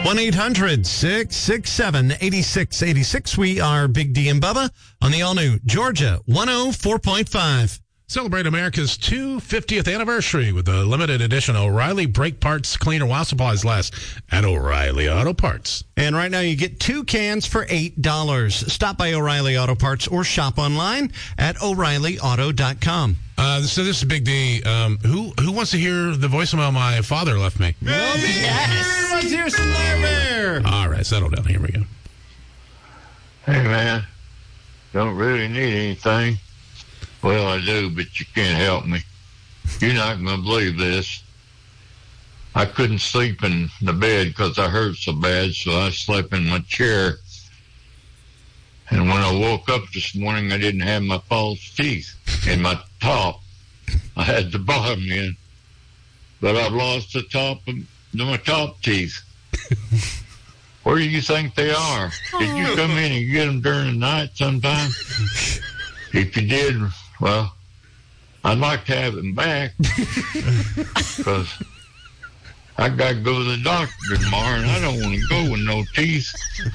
1-800-667-8686. We are Big D and Bubba on the all-new Georgia 104.5. Celebrate America's 250th anniversary with a limited edition O'Reilly Brake Parts Cleaner while supplies last at O'Reilly Auto Parts. And right now you get 2 cans for $8. Stop by O'Reilly Auto Parts or shop online at O'ReillyAuto.com. So this is Big D. Who wants to hear the voicemail my father left me? Yes! Let's hear some Larry Bear. All right, settle down. Here we go. Hey, man, don't really need anything. Well, I do, but you can't help me. You're not going to believe this. I couldn't sleep in the bed because I hurt so bad, so I slept in my chair. And when I woke up this morning, I didn't have my false teeth in my top. I had the bottom in, but I've lost the top of my top teeth. Where do you think they are? Did you come in and get them during the night sometime? If you did, well, I'd like to have them back because I got to go to the doctor tomorrow, and I don't want to go with no teeth.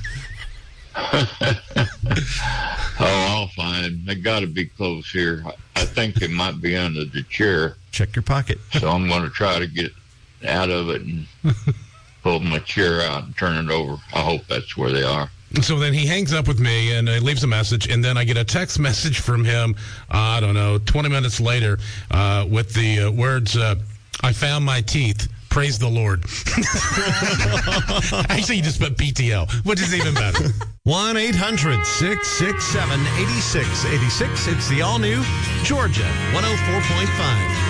I'll find them. They got to be close here. I think they might be under the chair. Check your pocket. So I'm going to try to get out of it and pull my chair out and turn it over. I hope that's where they are. So then he hangs up with me and leaves a message, and then I get a text message from him, 20 minutes later, with the words, I found my teeth. Praise the Lord. Actually, he just put PTL, which is even better. 1-800-667-8686. It's the all-new Georgia 104.5.